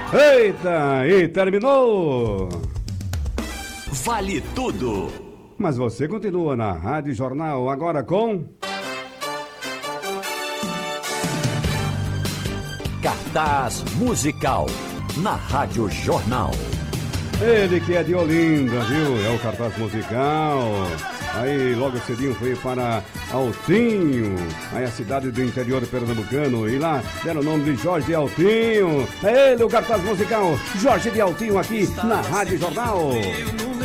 Eita, e terminou! Vale tudo! Mas você continua na Rádio Jornal, agora com... Cartaz musical, na Rádio Jornal. Ele que é de Olinda, viu? É o cartaz musical. Aí logo cedinho foi para Altinho, aí a cidade do interior pernambucano. E lá deram o nome de Jorge de Altinho. É ele, o cartaz musical, Jorge de Altinho, aqui na Rádio Jornal.